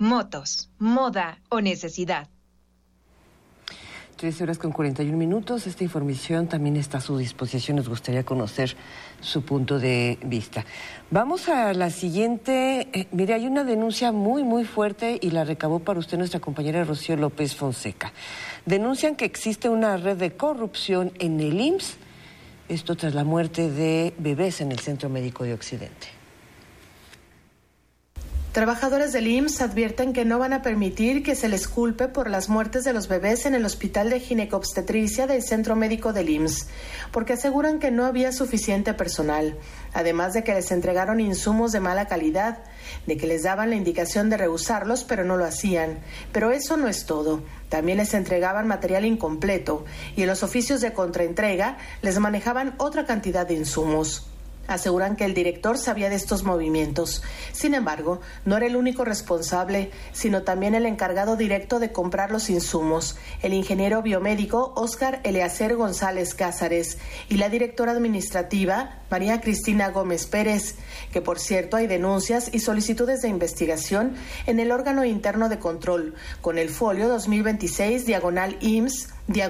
motos, moda o necesidad. 13:41. Esta información también está a su disposición. Nos gustaría conocer su punto de vista. Vamos a la siguiente. Mire, hay una denuncia muy fuerte y la recabó para usted nuestra compañera Rocío López Fonseca. Denuncian que existe una red de corrupción en el IMSS, esto tras la muerte de bebés en el Centro Médico de Occidente. Trabajadores del IMSS advierten que no van a permitir que se les culpe por las muertes de los bebés en el Hospital de Ginecobstetricia del Centro Médico del IMSS, porque aseguran que no había suficiente personal, además de que les entregaron insumos de mala calidad, de que les daban la indicación de reusarlos, pero no lo hacían. Pero eso no es todo. También les entregaban material incompleto y en los oficios de contraentrega les manejaban otra cantidad de insumos. Aseguran que el director sabía de estos movimientos. Sin embargo, no era el único responsable, sino también el encargado directo de comprar los insumos, el ingeniero biomédico Óscar Eleazer González Cázares y la directora administrativa María Cristina Gómez Pérez, que por cierto hay denuncias y solicitudes de investigación en el órgano interno de control, con el folio 2026/IMSS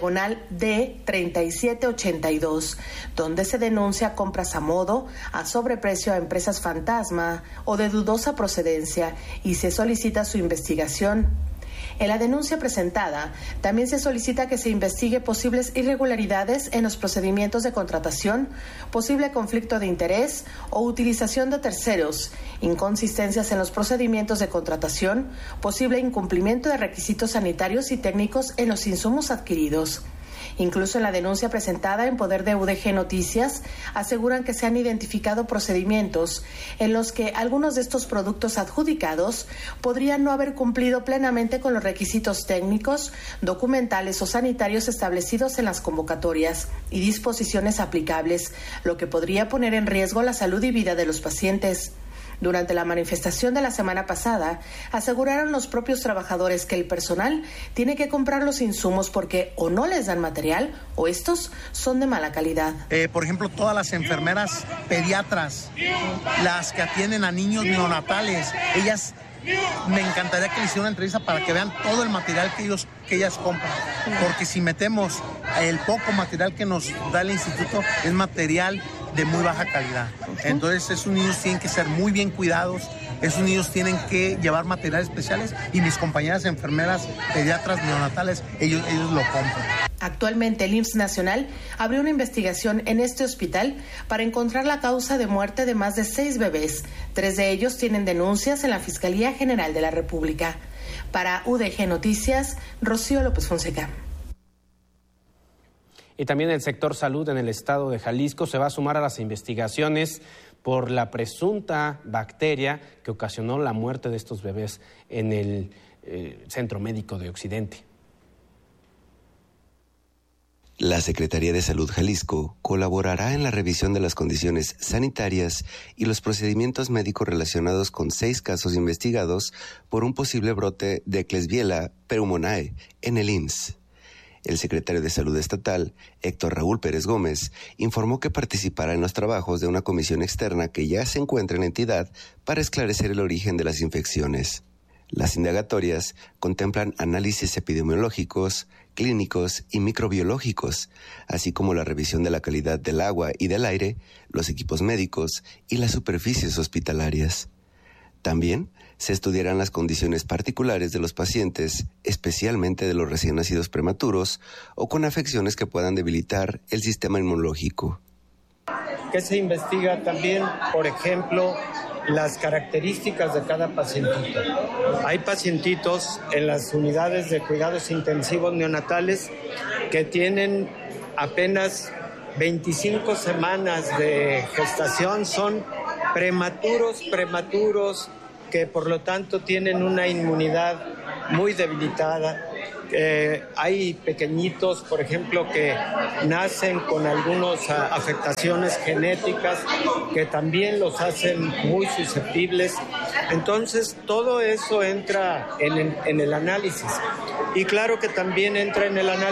D3782, donde se denuncia compras a modo, a sobreprecio a empresas fantasma o de dudosa procedencia y se solicita su investigación. En la denuncia presentada, también se solicita que se investigue posibles irregularidades en los procedimientos de contratación, posible conflicto de interés o utilización de terceros, inconsistencias en los procedimientos de contratación, posible incumplimiento de requisitos sanitarios y técnicos en los insumos adquiridos. Incluso en la denuncia presentada en poder de UDG Noticias, aseguran que se han identificado procedimientos en los que algunos de estos productos adjudicados podrían no haber cumplido plenamente con los requisitos técnicos, documentales o sanitarios establecidos en las convocatorias y disposiciones aplicables, lo que podría poner en riesgo la salud y vida de los pacientes. Durante la manifestación de la semana pasada, aseguraron los propios trabajadores que el personal tiene que comprar los insumos porque o no les dan material o estos son de mala calidad. Por ejemplo, todas las enfermeras pediatras, las que atienden a niños neonatales, ellas, me encantaría que les hicieran una entrevista para que vean todo el material que ellas compran, porque si metemos el poco material que nos da el instituto, es material de muy baja calidad. Entonces esos niños tienen que ser muy bien cuidados, esos niños tienen que llevar materiales especiales y mis compañeras enfermeras, pediatras, neonatales, ellos lo compran. Actualmente el IMSS Nacional abrió una investigación en este hospital para encontrar la causa de muerte de más de 6 bebés. 3 de ellos tienen denuncias en la Fiscalía General de la República. Para UDG Noticias, Rocío López Fonseca. Y también el sector salud en el estado de Jalisco se va a sumar a las investigaciones por la presunta bacteria que ocasionó la muerte de estos bebés en el Centro Médico de Occidente. La Secretaría de Salud Jalisco colaborará en la revisión de las condiciones sanitarias y los procedimientos médicos relacionados con 6 casos investigados por un posible brote de Klebsiella pneumoniae en el IMSS. El secretario de Salud Estatal, Héctor Raúl Pérez Gómez, informó que participará en los trabajos de una comisión externa que ya se encuentra en la entidad para esclarecer el origen de las infecciones. Las indagatorias contemplan análisis epidemiológicos, clínicos y microbiológicos, así como la revisión de la calidad del agua y del aire, los equipos médicos y las superficies hospitalarias. También se estudiarán las condiciones particulares de los pacientes, especialmente de los recién nacidos prematuros o con afecciones que puedan debilitar el sistema inmunológico. Que se investiga también, por ejemplo, las características de cada pacientito. Hay pacientitos en las unidades de cuidados intensivos neonatales que tienen apenas 25 semanas de gestación, son prematuros, que por lo tanto tienen una inmunidad muy debilitada. Hay pequeñitos, por ejemplo, que nacen con algunas afectaciones genéticas que también los hacen muy susceptibles. Entonces, todo eso entra en el análisis. Y claro que también entra en el análisis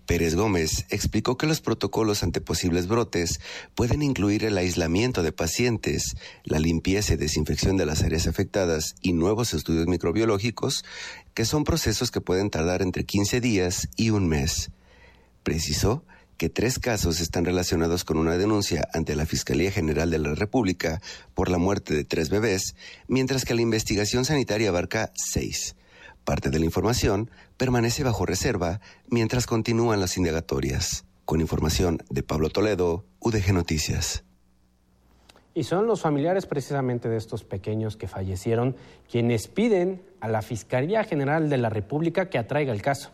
Pérez Gómez explicó que los protocolos ante posibles brotes pueden incluir el aislamiento de pacientes, la limpieza y desinfección de las áreas afectadas y nuevos estudios microbiológicos, que son procesos que pueden tardar entre 15 días y un mes. Precisó que 3 casos están relacionados con una denuncia ante la Fiscalía General de la República por la muerte de 3 bebés, mientras que la investigación sanitaria abarca 6. Parte de la información permanece bajo reserva mientras continúan las indagatorias. Con información de Pablo Toledo, UDG Noticias. Y son los familiares precisamente de estos pequeños que fallecieron quienes piden a la Fiscalía General de la República que atraiga el caso.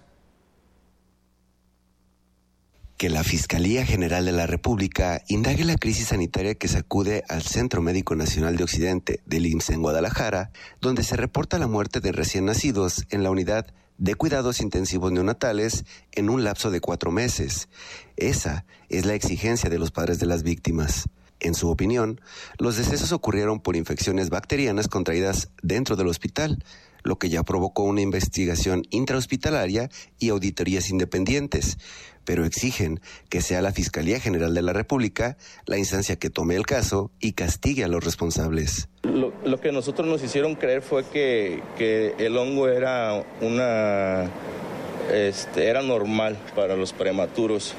Que la Fiscalía General de la República indague la crisis sanitaria que sacude al Centro Médico Nacional de Occidente del IMSS en Guadalajara, donde se reporta la muerte de recién nacidos en la unidad de cuidados intensivos neonatales en un lapso de 4 meses. Esa es la exigencia de los padres de las víctimas. En su opinión, los decesos ocurrieron por infecciones bacterianas contraídas dentro del hospital, lo que ya provocó una investigación intrahospitalaria y auditorías independientes, pero exigen que sea la Fiscalía General de la República la instancia que tome el caso y castigue a los responsables. Lo que nosotros nos hicieron creer fue que el hongo era era normal para los prematuros.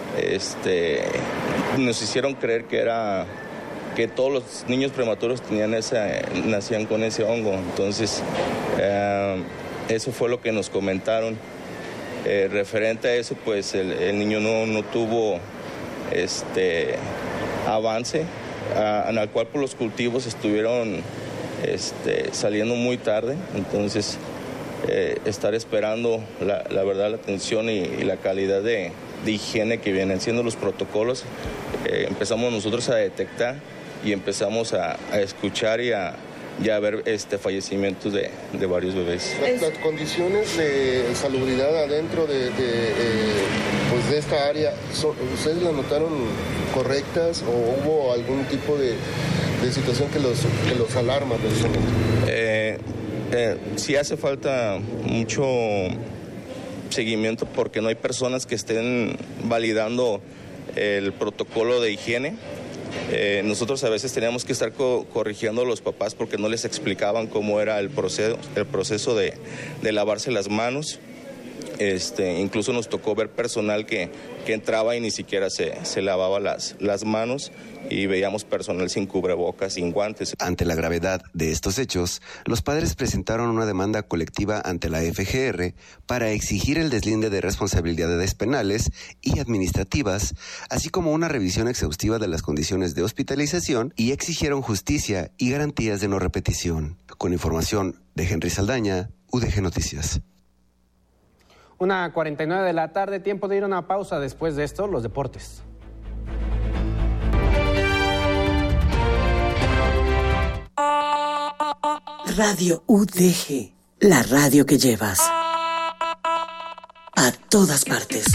Nos hicieron creer que todos los niños prematuros nacían con ese hongo. Entonces, eso fue lo que nos comentaron. Referente a eso, pues el niño no tuvo avance, en el cual por los cultivos estuvieron saliendo muy tarde. Entonces, estar esperando la verdad, la atención y la calidad de higiene que vienen siendo los protocolos, empezamos nosotros a detectar y empezamos a escuchar y a ver fallecimientos de varios bebés. Las condiciones de salubridad adentro de esta área, ¿ustedes las notaron correctas o hubo algún tipo de situación que los alarma precisamente? Sí hace falta mucho seguimiento porque no hay personas que estén validando el protocolo de higiene. Nosotros a veces teníamos que estar corrigiendo a los papás porque no les explicaban cómo era el proceso de lavarse las manos. Incluso nos tocó ver personal que entraba y ni siquiera se lavaba las manos, y veíamos personal sin cubrebocas, sin guantes. Ante la gravedad de estos hechos, los padres presentaron una demanda colectiva ante la FGR para exigir el deslinde de responsabilidades penales y administrativas, así como una revisión exhaustiva de las condiciones de hospitalización, y exigieron justicia y garantías de no repetición. Con información de Henry Saldaña, UDG Noticias. 1:49 de la tarde, tiempo de ir a una pausa. Después de esto, los deportes. Radio UDG, la radio que llevas a todas partes.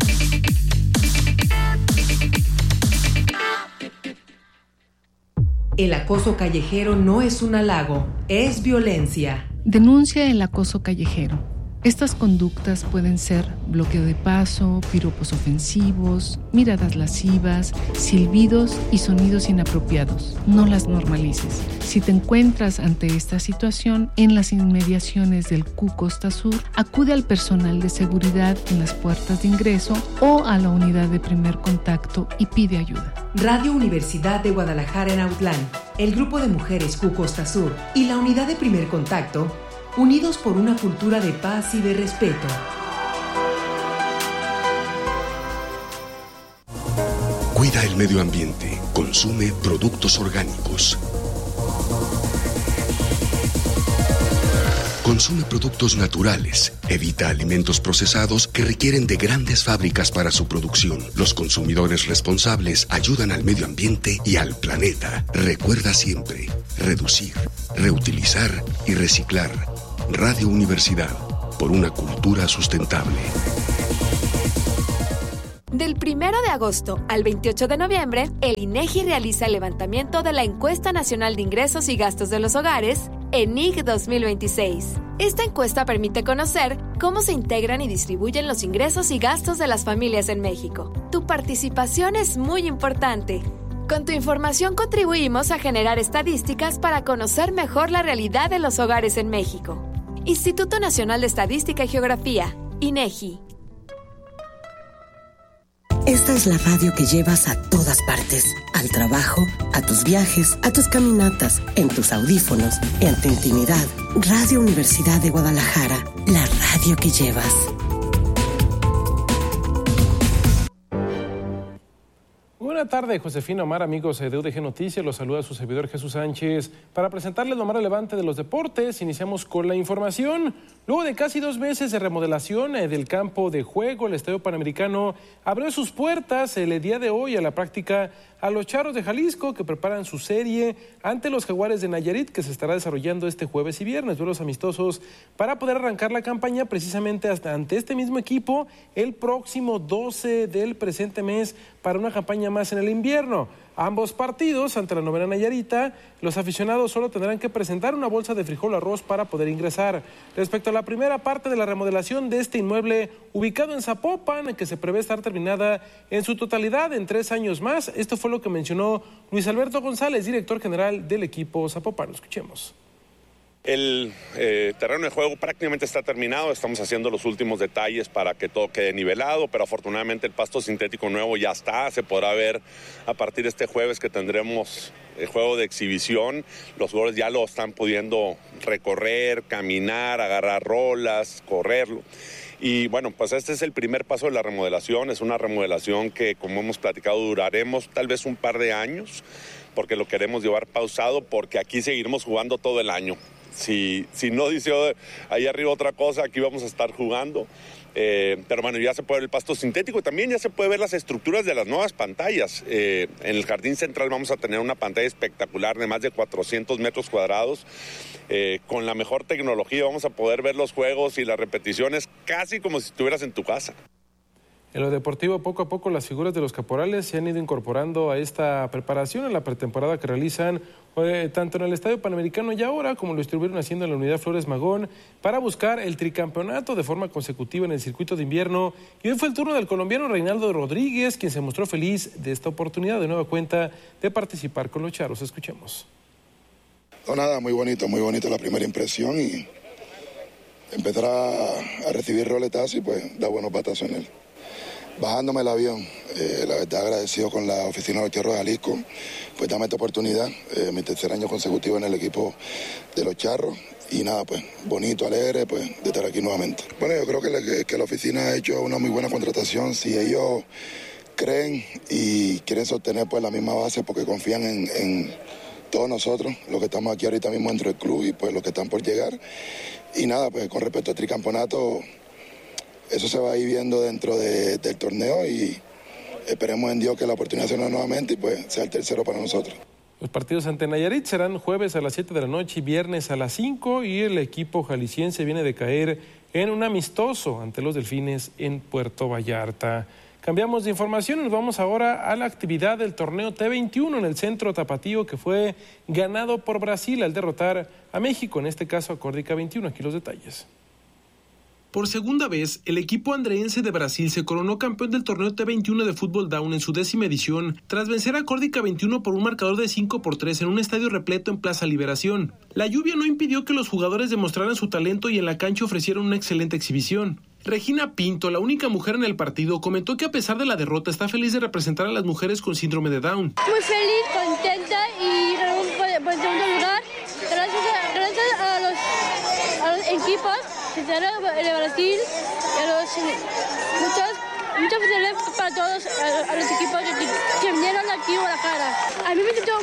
El acoso callejero no es un halago, es violencia. Denuncia el acoso callejero. Estas conductas pueden ser bloqueo de paso, piropos ofensivos, miradas lascivas, silbidos y sonidos inapropiados. No las normalices. Si te encuentras ante esta situación en las inmediaciones del CU Costa Sur, acude al personal de seguridad en las puertas de ingreso o a la unidad de primer contacto y pide ayuda. Radio Universidad de Guadalajara en Autlán, el Grupo de Mujeres CU Costa Sur y la unidad de primer contacto, unidos por una cultura de paz y de respeto. Cuida el medio ambiente. Consume productos orgánicos. Consume productos naturales. Evita alimentos procesados que requieren de grandes fábricas para su producción. Los consumidores responsables ayudan al medio ambiente y al planeta. Recuerda siempre: reducir, reutilizar y reciclar. Radio Universidad, por una cultura sustentable. Del 1 de agosto al 28 de noviembre, el INEGI realiza el levantamiento de la Encuesta Nacional de Ingresos y Gastos de los Hogares, ENIG 2026. Esta encuesta permite conocer cómo se integran y distribuyen los ingresos y gastos de las familias en México. Tu participación es muy importante. Con tu información contribuimos a generar estadísticas para conocer mejor la realidad de los hogares en México. Instituto Nacional de Estadística y Geografía, INEGI. Esta es la radio que llevas a todas partes. Al trabajo, a tus viajes, a tus caminatas, en tus audífonos, en tu intimidad. Radio Universidad de Guadalajara, la radio que llevas. Buenas tardes, Josefina Omar, amigos de UDG Noticias. Los saluda su servidor Jesús Sánchez. Para presentarles lo más relevante de los deportes, iniciamos con la información. Luego de casi 2 meses de remodelación del campo de juego, el Estadio Panamericano abrió sus puertas el día de hoy a la práctica a los Charros de Jalisco, que preparan su serie ante los Jaguares de Nayarit, que se estará desarrollando este jueves y viernes, duelos amistosos para poder arrancar la campaña precisamente ante este mismo equipo el próximo 12 del presente mes para una campaña más en el invierno. Ambos partidos, ante la novena Nayarita, los aficionados solo tendrán que presentar una bolsa de frijol o arroz para poder ingresar. Respecto a la primera parte de la remodelación de este inmueble ubicado en Zapopan, que se prevé estar terminada en su totalidad en 3 años más, esto fue lo que mencionó Luis Alberto González, director general del equipo zapopano. Escuchemos. El terreno de juego prácticamente está terminado, estamos haciendo los últimos detalles para que todo quede nivelado, pero afortunadamente el pasto sintético nuevo ya está, se podrá ver a partir de este jueves que tendremos el juego de exhibición. Los jugadores ya lo están pudiendo recorrer, caminar, agarrar rolas, correrlo. Y bueno, pues este es el primer paso de la remodelación, es una remodelación que, como hemos platicado, duraremos tal vez un par de años, porque lo queremos llevar pausado, porque aquí seguiremos jugando todo el año. Si no dice ahí arriba otra cosa, aquí vamos a estar jugando. Pero bueno, ya se puede ver el pasto sintético y también ya se puede ver las estructuras de las nuevas pantallas. En el jardín central vamos a tener una pantalla espectacular de más de 400 metros cuadrados. Con la mejor tecnología vamos a poder ver los juegos y las repeticiones casi como si estuvieras en tu casa. En lo deportivo, poco a poco las figuras de los caporales se han ido incorporando a esta preparación, en la pretemporada que realizan tanto en el Estadio Panamericano y ahora, como lo estuvieron haciendo en la Unidad Flores Magón, para buscar el tricampeonato de forma consecutiva en el circuito de invierno. Y hoy fue el turno del colombiano Reinaldo Rodríguez, quien se mostró feliz de esta oportunidad de nueva cuenta de participar con los Charros. Escuchemos. No, nada, muy bonito la primera impresión y empezar a recibir roletazos y pues dar buenos batazos en él. Bajándome el avión, la verdad agradecido con la oficina de los Charros de Jalisco, pues dame esta oportunidad, mi 3er año consecutivo en el equipo de los Charros y nada, pues bonito, alegre, pues de estar aquí nuevamente. Bueno, yo creo que la oficina ha hecho una muy buena contratación, si ellos creen y quieren sostener pues la misma base porque confían en todos nosotros, los que estamos aquí ahorita mismo dentro del club y pues los que están por llegar y nada, pues con respecto al tricampeonato, eso se va a ir viendo dentro del torneo y esperemos en Dios que la oportunidad sea nuevamente y pues sea el tercero para nosotros. Los partidos ante Nayarit serán jueves a las 7 de la noche y viernes a las 5 y el equipo jalisciense viene de caer en un amistoso ante los Delfines en Puerto Vallarta. Cambiamos de información y nos vamos ahora a la actividad del torneo T21 en el centro tapatío que fue ganado por Brasil al derrotar a México, en este caso a Córdica 21. Aquí los detalles. Por segunda vez, el equipo andreense de Brasil se coronó campeón del torneo T21 de fútbol down en su 10ª edición, tras vencer a Córdica 21 por un marcador de 5-3 en un estadio repleto en Plaza Liberación. La lluvia no impidió que los jugadores demostraran su talento y en la cancha ofrecieron una excelente exhibición. Regina Pinto, la única mujer en el partido, comentó que a pesar de la derrota está feliz de representar a las mujeres con síndrome de Down. Muy feliz, contenta y por segundo lugar, gracias a los equipos de Brasil y a muchas felicidades para todos a los equipos que vinieron aquí a Guadalajara. A mí me siento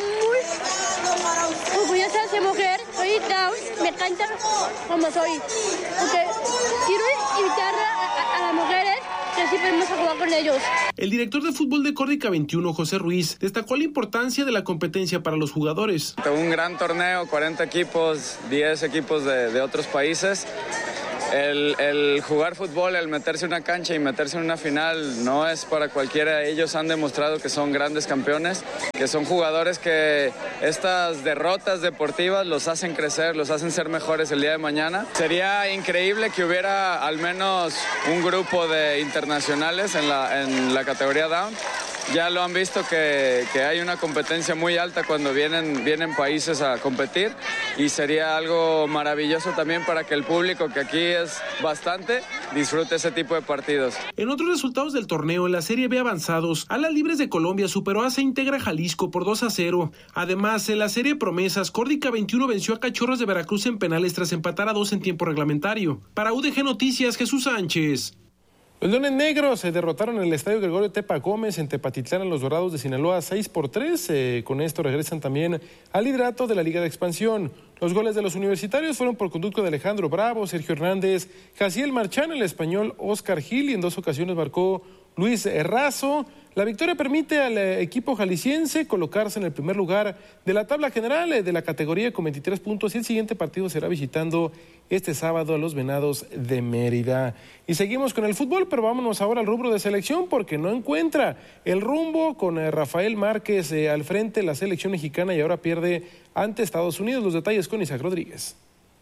muy orgullosa de ser mujer, soy down, me encanta como soy, porque quiero invitar a las mujeres que así podemos jugar con ellos. El director de fútbol de Córdica 21, José Ruiz, destacó la importancia de la competencia para los jugadores. Un gran torneo, 40 equipos, 10 equipos de otros países. el jugar fútbol, el meterse en una cancha y meterse en una final no es para cualquiera. Ellos han demostrado que son grandes campeones, que son jugadores que estas derrotas deportivas los hacen crecer, los hacen ser mejores el día de mañana. Sería increíble que hubiera al menos un grupo de internacionales en la categoría Down. Ya lo han visto que hay una competencia muy alta cuando vienen países a competir, y sería algo maravilloso también para que el público, que aquí es bastante, disfrute ese tipo de partidos. En otros resultados del torneo, en la Serie B avanzados, Alas Libres de Colombia superó a Integra Jalisco por 2-0. Además, en la Serie Promesas, Córdica 21 venció a Cachorros de Veracruz en penales tras empatar a 2 en tiempo reglamentario. Para UDG Noticias, Jesús Sánchez. Los Leones Negros se derrotaron en el Estadio Gregorio Tepa Gómez en Tepatitlán a los Dorados de Sinaloa 6-3. Con esto regresan también al liderato de la Liga de Expansión. Los goles de los universitarios fueron por conducto de Alejandro Bravo, Sergio Hernández, Jaciel Marchán, el español Oscar Gil, y en 2 ocasiones marcó Luis Errazo. La victoria permite al equipo jalisciense colocarse en el primer lugar de la tabla general de la categoría con 23 puntos, y el siguiente partido será visitando este sábado a los Venados de Mérida. Y seguimos con el fútbol, pero vámonos ahora al rubro de selección, porque no encuentra el rumbo con Rafael Márquez al frente de la selección mexicana, y ahora pierde ante Estados Unidos. Los detalles con Isaac Rodríguez.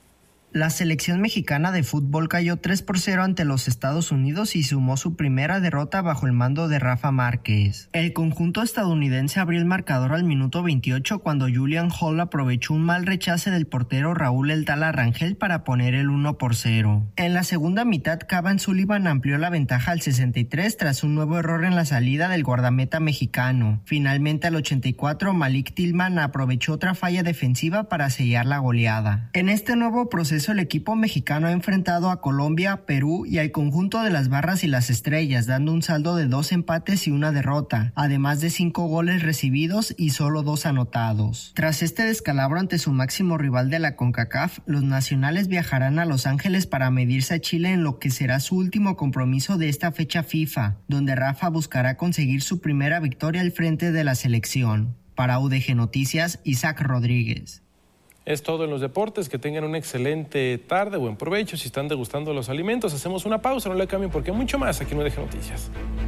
La selección mexicana de fútbol cayó 3-0 ante los Estados Unidos y sumó su primera derrota bajo el mando de Rafa Márquez. El conjunto estadounidense abrió el marcador al minuto 28 cuando Julian Hall aprovechó un mal rechace del portero Raúl El Tala Rangel para poner el 1-0. En la segunda mitad, Cavan Sullivan amplió la ventaja al 63 tras un nuevo error en la salida del guardameta mexicano. Finalmente, al 84, Malik Tillman aprovechó otra falla defensiva para sellar la goleada. En este nuevo proceso, el equipo mexicano ha enfrentado a Colombia, Perú y al conjunto de las Barras y las Estrellas, dando un saldo de 2 empates y 1 derrota, además de 5 goles recibidos y solo 2 anotados. Tras este descalabro ante su máximo rival de la CONCACAF, los nacionales viajarán a Los Ángeles para medirse a Chile en lo que será su último compromiso de esta fecha FIFA, donde Rafa buscará conseguir su primera victoria al frente de la selección. Para UDG Noticias, Isaac Rodríguez. Es todo en los deportes. Que tengan una excelente tarde, buen provecho. Si están degustando los alimentos, hacemos una pausa, no le cambien porque hay mucho más aquí en UDG Noticias.